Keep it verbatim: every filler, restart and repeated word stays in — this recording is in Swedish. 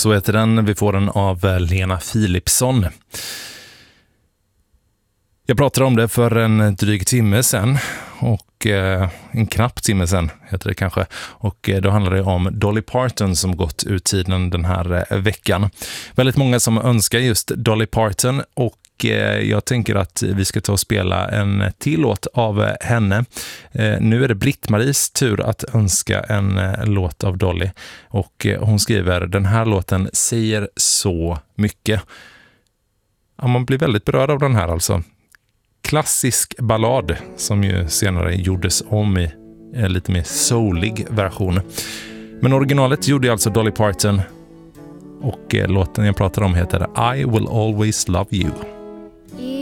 Så heter den. Vi får den av Lena Philipsson. Jag pratade om det för en dryg timme sedan och eh, en knapp timme sedan heter det kanske. Och eh, då handlar det om Dolly Parton som gått ur tiden den här eh, veckan. Väldigt många som önskar just Dolly Parton och jag tänker att vi ska ta och spela en till låt av henne. Nu är det Britt-Maries tur att önska en låt av Dolly. Och hon skriver, den här låten säger så mycket. Ja, man blir väldigt berörd av den här alltså. Klassisk ballad som ju senare gjordes om i en lite mer soulig version. Men originalet gjorde alltså Dolly Parton. Och låten jag pratar om heter I Will Always Love You.